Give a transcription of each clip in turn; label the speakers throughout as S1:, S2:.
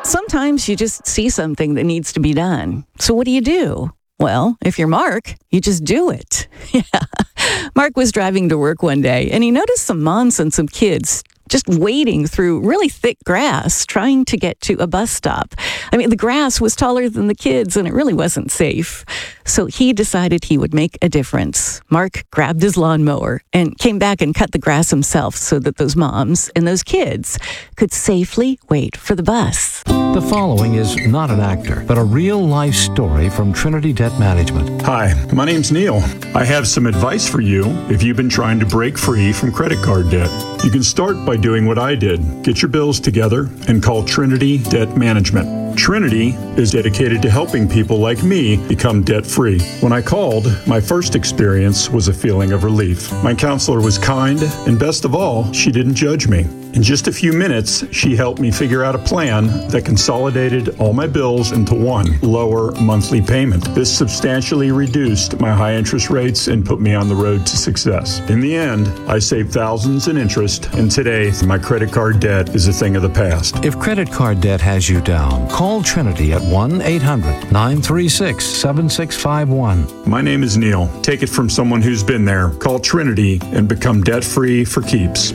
S1: Sometimes you just see something that needs to be done. So what do? Well, if you're Mark, you just do it. Yeah. Mark was driving to work one day, and he noticed some moms and some kids just wading through really thick grass, trying to get to a bus stop. I mean, the grass was taller than the kids, and it really wasn't safe. So he decided he would make a difference. Mark grabbed his lawnmower and came back and cut the grass himself so that those moms and those kids could safely wait for the bus.
S2: The following is not an actor, but a real-life story from Trinity Debt Management.
S3: Hi, my name's Neil. I have some advice for you if you've been trying to break free from credit card debt. You can start by doing what I did. Get your bills together and call Trinity Debt Management. Trinity is dedicated to helping people like me become debt-free. When I called, my first experience was a feeling of relief. My counselor was kind, and best of all, she didn't judge me. In just a few minutes, she helped me figure out a plan that consolidated all my bills into one lower monthly payment. This substantially reduced my high interest rates and put me on the road to success. In the end, I saved thousands in interest, and today, my credit card debt is a thing of the past.
S2: If credit card debt has you down, call Trinity at 1-800-936-7651.
S3: My name is Neil. Take it from someone who's been there. Call Trinity and become debt-free for keeps.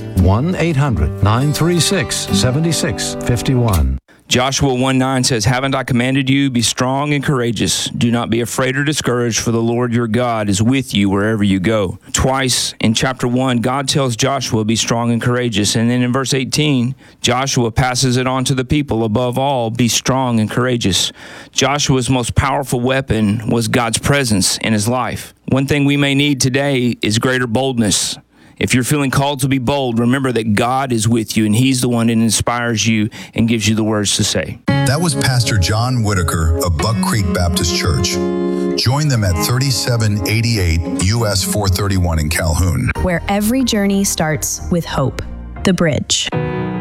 S2: 1-800-936-7651.
S4: Joshua 1:9 says, "Haven't I commanded you? Be strong and courageous. Do not be afraid or discouraged, for the Lord your God is with you wherever you go." Twice in chapter 1, God tells Joshua, be strong and courageous. And then in verse 18, Joshua passes it on to the people. Above all, be strong and courageous. Joshua's most powerful weapon was God's presence in his life. One thing we may need today is greater boldness. If you're feeling called to be bold, remember that God is with you, and he's the one that inspires you and gives you the words to say.
S5: That was Pastor John Whitaker of Buck Creek Baptist Church. Join them at 3788 US 431 in Calhoun,
S6: where every journey starts with hope. The Bridge.